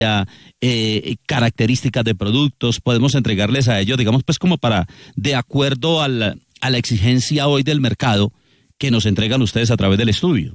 características de productos, podemos entregarles a ellos, digamos, pues como para, de acuerdo a la exigencia hoy del mercado que nos entregan ustedes a través del estudio?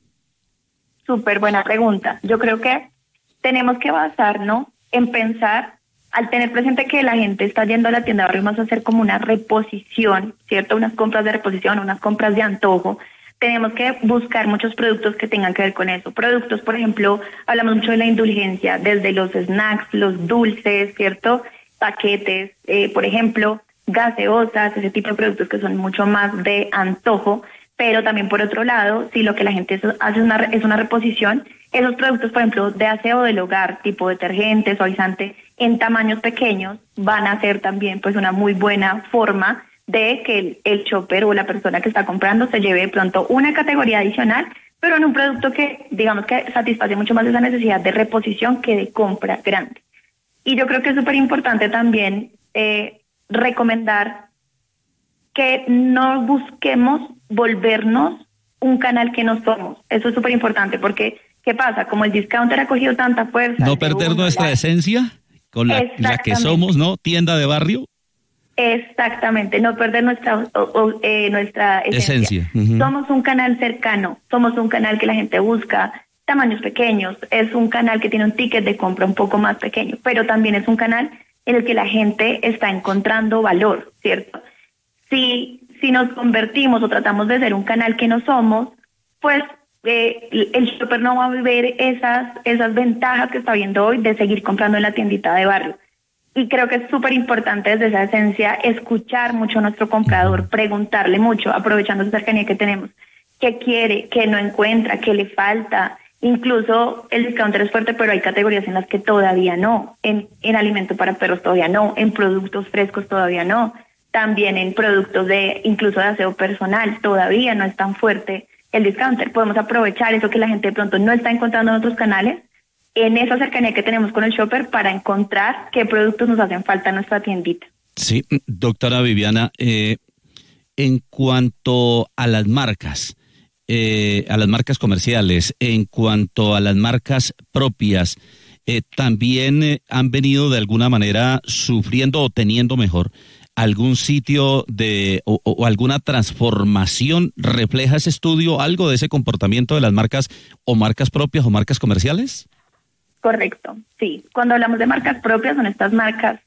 Súper buena pregunta. Yo creo que tenemos que basarnos en pensar, al tener presente que la gente está yendo a la tienda de barrio más a hacer como una reposición, ¿cierto? Unas compras de reposición, unas compras de antojo. Tenemos que buscar muchos productos que tengan que ver con eso. Productos, por ejemplo, hablamos mucho de la indulgencia, desde los snacks, los dulces, ¿cierto? Paquetes, por ejemplo, gaseosas, ese tipo de productos que son mucho más de antojo. Pero también, por otro lado, si lo que la gente hace es una reposición, esos productos, por ejemplo, de aseo del hogar, tipo detergente, suavizante, en tamaños pequeños, van a ser también pues una muy buena forma de que el shopper o la persona que está comprando se lleve de pronto una categoría adicional, pero en un producto que, digamos, que satisface mucho más esa necesidad de reposición que de compra grande. Y yo creo que es súper importante también recomendar que no busquemos volvernos un canal que no somos. Eso es súper importante porque, ¿qué pasa? Como el discounter ha cogido tanta fuerza... No perder nuestra esencia con la que somos, ¿no? Tienda de barrio. Exactamente, no perder nuestra esencia. Uh-huh. Somos un canal cercano, somos un canal que la gente busca tamaños pequeños, es un canal que tiene un ticket de compra un poco más pequeño, pero también es un canal en el que la gente está encontrando valor, ¿cierto? Si nos convertimos o tratamos de ser un canal que no somos, pues el shopper no va a ver esas ventajas que está viendo hoy de seguir comprando en la tiendita de barrio. Y creo que es súper importante desde esa esencia escuchar mucho a nuestro comprador, preguntarle mucho, aprovechando esa cercanía que tenemos, qué quiere, qué no encuentra, qué le falta. Incluso el discounter es fuerte, pero hay categorías en las que todavía no. En alimento para perros todavía no, en productos frescos todavía no. También en productos incluso de aseo personal todavía no es tan fuerte el discounter. Podemos aprovechar eso que la gente de pronto no está encontrando en otros canales, en esa cercanía que tenemos con el shopper, para encontrar qué productos nos hacen falta en nuestra tiendita. Sí, doctora Viviana, en cuanto a las marcas comerciales, en cuanto a las marcas propias, también han venido de alguna manera sufriendo o teniendo mejor algún sitio o alguna transformación. ¿Refleja ese estudio algo de ese comportamiento de las marcas o marcas propias o marcas comerciales? Correcto, sí. Cuando hablamos de marcas propias, son estas marcas,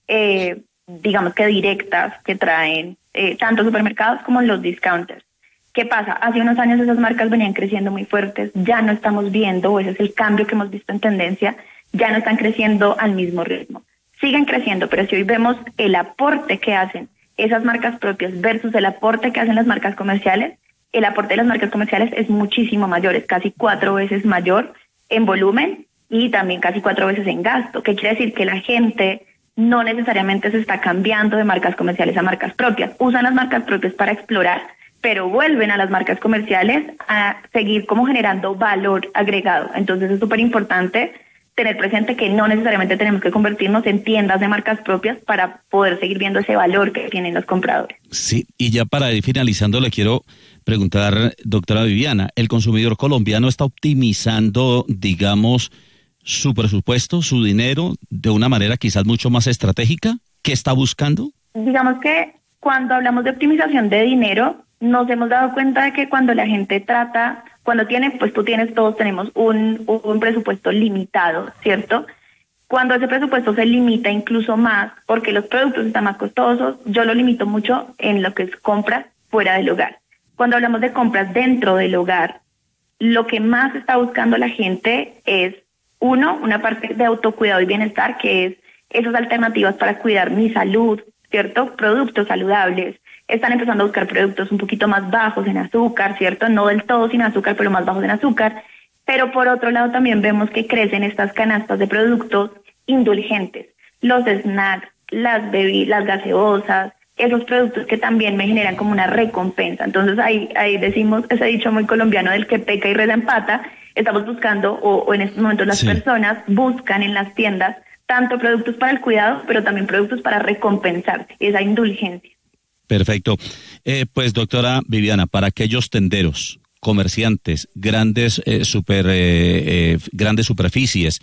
digamos que directas, que traen tanto supermercados como los discounters. ¿Qué pasa? Hace unos años esas marcas venían creciendo muy fuertes, ya no estamos viendo, o ese es el cambio que hemos visto en tendencia, ya no están creciendo al mismo ritmo. Siguen creciendo, pero si hoy vemos el aporte que hacen esas marcas propias versus el aporte que hacen las marcas comerciales, el aporte de las marcas comerciales es muchísimo mayor, es casi 4 veces mayor en volumen y también casi 4 veces en gasto, que quiere decir que la gente no necesariamente se está cambiando de marcas comerciales a marcas propias. Usan las marcas propias para explorar, pero vuelven a las marcas comerciales a seguir como generando valor agregado. Entonces es súper importante tener presente que no necesariamente tenemos que convertirnos en tiendas de marcas propias para poder seguir viendo ese valor que tienen los compradores. Sí, y ya para ir finalizando le quiero preguntar, doctora Viviana, ¿el consumidor colombiano está optimizando, digamos, su presupuesto, su dinero, de una manera quizás mucho más estratégica? ¿Qué está buscando? Digamos que cuando hablamos de optimización de dinero, nos hemos dado cuenta de que cuando la gente cuando tiene, pues todos tenemos un presupuesto limitado, ¿cierto? Cuando ese presupuesto se limita incluso más, porque los productos están más costosos, yo lo limito mucho en lo que es compras fuera del hogar. Cuando hablamos de compras dentro del hogar, lo que más está buscando la gente es, una parte de autocuidado y bienestar, que es esas alternativas para cuidar mi salud, ¿cierto? Productos saludables. Están empezando a buscar productos un poquito más bajos en azúcar, ¿cierto? No del todo sin azúcar, pero más bajos en azúcar. Pero por otro lado también vemos que crecen estas canastas de productos indulgentes, los snacks, las gaseosas, esos productos que también me generan como una recompensa. Entonces ahí decimos ese dicho muy colombiano del que peca y reza empata. Estamos buscando, o en estos momentos las personas buscan en las tiendas tanto productos para el cuidado, pero también productos para recompensarse, esa indulgencia. Perfecto. Pues doctora Viviana, para aquellos tenderos, comerciantes, grandes superficies,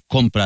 comprador